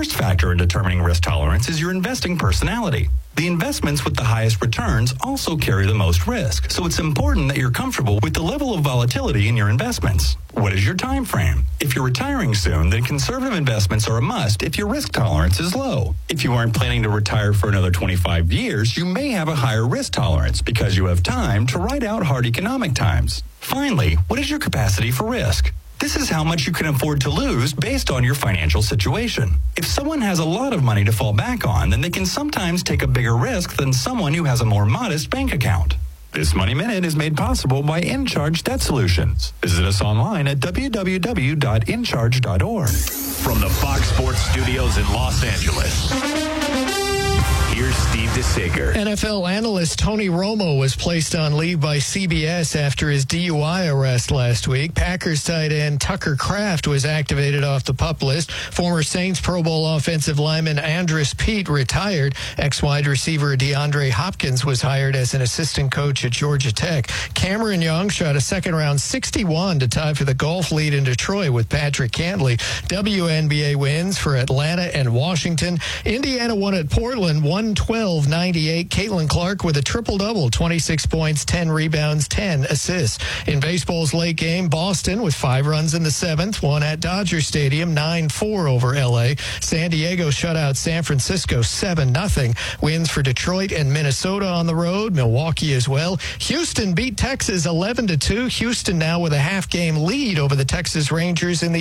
first factor in determining risk tolerance is your investing personality. The investments with the highest returns also carry the most risk, so it's important that you're comfortable with the level of volatility in your investments. What is your time frame? If you're retiring soon, then conservative investments are a must if your risk tolerance is low. If you aren't planning to retire for another 25 years, you may have a higher risk tolerance because you have time to ride out hard economic times. Finally, what is your capacity for risk? This is how much you can afford to lose based on your financial situation. If someone has a lot of money to fall back on, then they can sometimes take a bigger risk than someone who has a more modest bank account. This Money Minute is made possible by InCharge Debt Solutions. Visit us online at www.incharge.org. From the Fox Sports Studios in Los Angeles, here's Steve DeSager. NFL analyst Tony Romo was placed on leave by CBS after his DUI arrest last week. Packers tight end Tucker Kraft was activated off the PUP list. Former Saints Pro Bowl offensive lineman Andres Pete retired. Ex-wide receiver DeAndre Hopkins was hired as an assistant coach at Georgia Tech. Cameron Young shot a second-round 61 to tie for the golf lead in Detroit with Patrick Cantley. WNBA wins for Atlanta and Washington. Indiana won at Portland 112-98. Caitlin Clark with a triple-double, 26 points, 10 rebounds, 10 assists. In baseball's late game, Boston with 5 runs in the 7th won at Dodger Stadium 9-4 over L.A. San Diego shut out San Francisco 7-0. Wins for Detroit and Minnesota on the road, Milwaukee as well. Houston beat Texas 11-2. Houston now with a half-game lead over the Texas Rangers in the